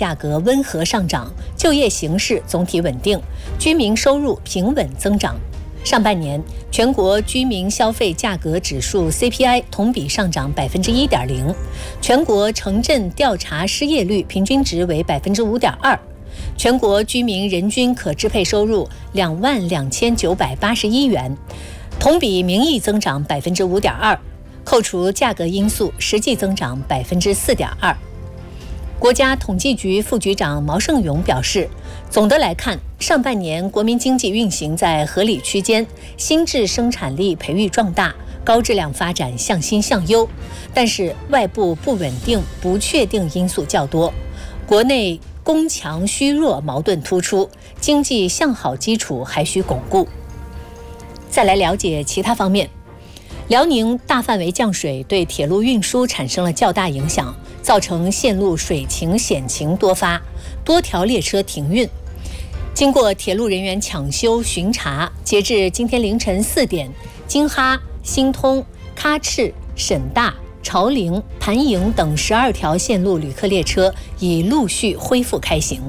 价格温和上涨，就业形势总体稳定，居民收入平稳增长。上半年，全国居民消费价格指数 CPI 同比上涨 1.0%， 全国城镇调查失业率平均值为 5.2%， 全国居民人均可支配收入22981元，同比名义增长 5.2%， 扣除价格因素，实际增长 4.2%。国家统计局副局长毛盛勇表示，总的来看，上半年国民经济运行在合理区间，新质生产力培育壮大，高质量发展向新向优。但是外部不稳定、不确定因素较多，国内供强需弱矛盾突出，经济向好基础还需巩固。再来了解其他方面，辽宁大范围降水对铁路运输产生了较大影响，造成线路水情险情多发，多条列车停运。经过铁路人员抢修巡查，截至今天凌晨4点，京哈、新通、喀赤、沈大、潮陵、盘营等12条线路旅客列车已陆续恢复开行。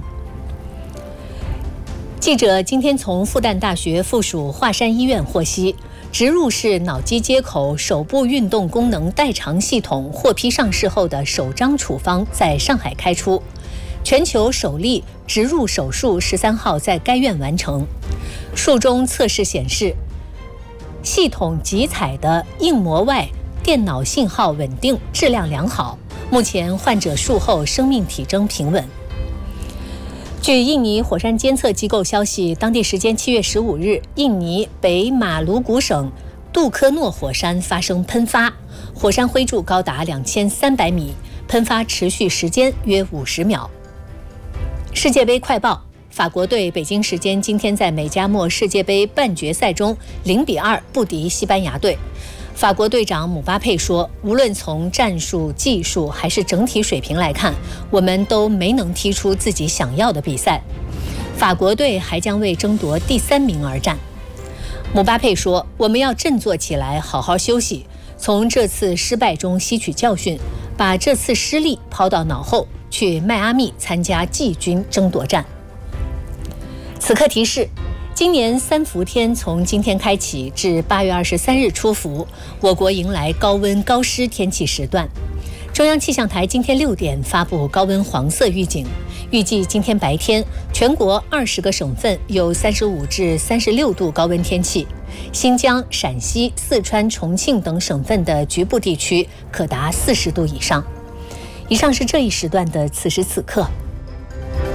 记者今天从复旦大学附属华山医院获悉，植入式脑机接口手部运动功能代偿系统获批上市后的首张处方在上海开出，全球首例植入手术13号在该院完成。术中测试显示，系统集采的硬膜外电脑信号稳定，质量良好。目前患者术后生命体征平稳。据印尼火山监测机构消息，当地时间7月15日，印尼北马鲁古省杜科诺火山发生喷发，火山灰柱高达2300米，喷发持续时间约50秒。世界杯快报：法国队北京时间今天在美加墨世界杯半决赛中0-2不敌西班牙队。法国队长姆巴佩说，无论从战术、技术还是整体水平来看，我们都没能踢出自己想要的比赛。法国队还将为争夺第3名而战。姆巴佩说，我们要振作起来，好好休息，从这次失败中吸取教训，把这次失利抛到脑后，去迈阿密参加季军争夺战。此刻提示，今年3伏天从今天开启至8月23日出伏，我国迎来高温高湿天气时段。中央气象台今天6点发布高温黄色预警，预计今天白天全国20个省份有35至36度高温天气，新疆、陕西、四川、重庆等省份的局部地区可达40度以上。以上是这一时段的此时此刻，